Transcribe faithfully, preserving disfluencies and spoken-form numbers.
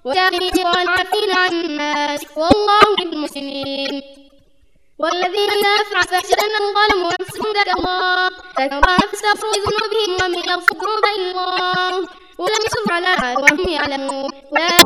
والكافرين والعافين عن الناس والله يحب المحسنين. والذين إذا فعلوا فاحشة أنهم ظلموا أنفسهم ذكروا الله ذكروا الله فاستغفروا لذنوبهم ومن يغفر الذنوب إلا الله ولم يصروا على ما وهم يعلمون